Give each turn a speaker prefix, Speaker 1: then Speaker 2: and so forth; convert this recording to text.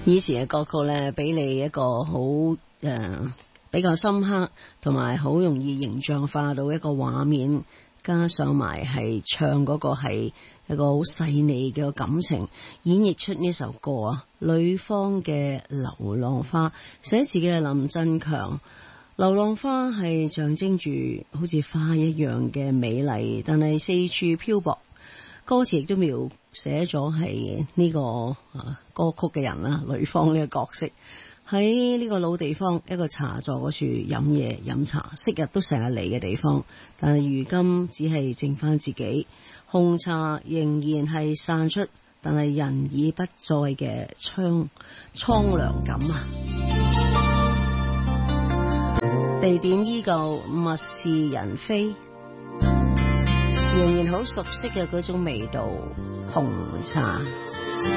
Speaker 1: 以前嘅歌曲咧，俾你一個好比較深刻，同埋好容易形象化到一個畫面，加上埋係唱嗰個係一個好細膩嘅感情，演繹出呢首歌啊。呂方嘅《流浪花》，寫詞嘅林振強。流浪花係象徵住好似花一樣嘅美麗，但係四處漂泊。歌詞亦都描寫咗係呢個歌曲嘅人啦，呂方呢個角色喺呢個老地方一個茶座嗰處飲嘢飲茶，昔日都成日嚟嘅地方，但係如今只係剩翻自己，紅茶仍然係散出，但係人已不在嘅蒼涼感啊！地點依舊，物是人非，仍然好熟悉嘅嗰種味道，紅茶。